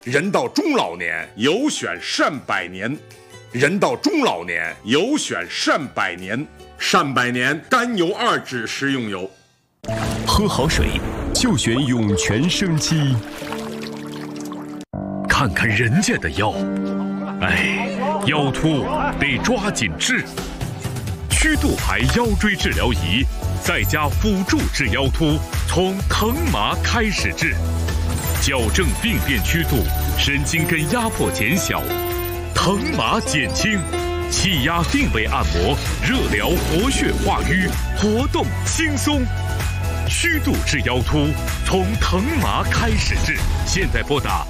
人到中老年，有选善百年。人到中老年，有选善百年。善百年甘油2酯食用油。 喝好水就选涌泉生机。看看人家的腰，腰突得抓紧治。曲度牌腰椎治疗仪，再加辅助治腰突，从疼麻开始治，矫正病变曲度，神经根压迫减小，疼麻减轻，气压定位按摩，热疗活血化瘀，活动轻松。曲度治腰突，从疼麻开始治。现在拨打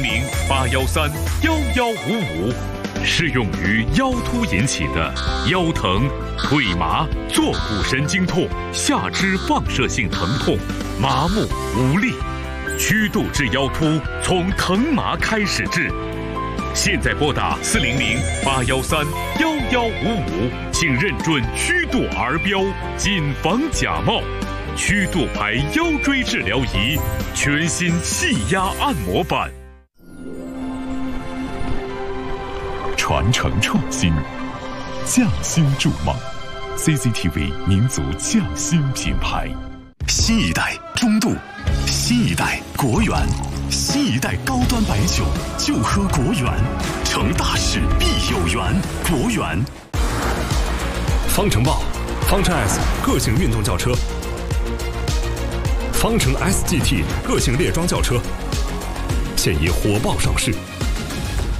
400-813-1155，适用于腰突引起的腰疼、腿麻、坐骨神经痛、下肢放射性疼痛、麻木无力。曲度治腰突，从疼麻开始治。现在拨打400-813-1155，请认准曲度儿标，谨防假冒。曲度牌腰椎治疗仪，全新气压按摩版。 传承创新，匠心筑梦 ，CCTV 民族匠心品牌。新一代中度，新一代国源，新一代高端白酒就喝国源，成大事必有缘，国源。 方程豹、方程 S 个性运动轿车，方程 SGT 个性猎装轿车，现已火爆上市。